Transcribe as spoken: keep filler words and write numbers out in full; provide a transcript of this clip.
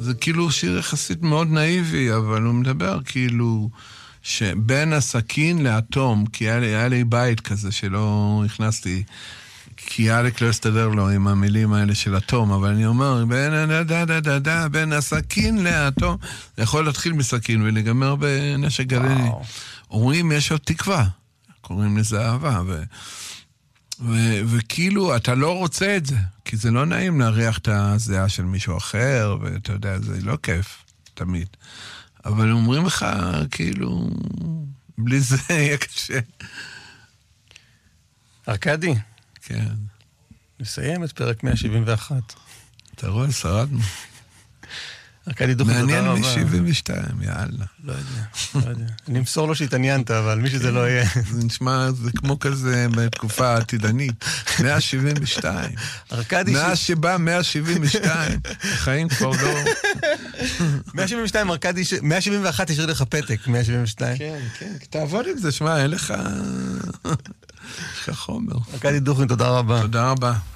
זה כאילו שיר יחסית מאוד נאיבי, אבל הוא מדבר כאילו שבין הסכין לאטום, כי היה לי, היה לי בית כזה שלא הכנסתי, כי אלק לא הסתדר לו עם המילים האלה של אטום, אבל אני אומר, בין, דה, דה, דה, דה, דה, בין הסכין לאטום, זה יכול להתחיל מסכין ולגמר בנשק גרעיני. אומרים, יש עוד תקווה, קוראים לזה אהבה, ו... ו- וכאילו, אתה לא רוצה את זה, כי זה לא נעים להריח את הזיעה של מישהו אחר, ואתה יודע, זה לא כיף, תמיד. אבל אומרים לך, כאילו, בלי זה יהיה קשה. ארקדי. כן. נסיים את פרק מאה שבעים ואחת. אתה רואה, שרדנו. ארקדי דוכן, תודה רבה. מעניין מ-שבעים ושתיים, יאללה. לא יודע, לא יודע. אני אמסור לו שהתעניינת, אבל מי שזה לא יהיה. זה נשמע, זה כמו כזה בתקופה העתידנית. מאה שבעים ושתיים. ארקדי... מאה שבא מאה שבעים ושתיים. החיים כבר לא... מאה שבעים ושתיים, ארקדי... מאה שבעים ואחת תשאיר לך פתק, מאה שבעים ושתיים. כן, כן. תעבוד עם זה, שמע, אין לך... יש לך חומר. ארקדי דוכן, תודה רבה. תודה רבה.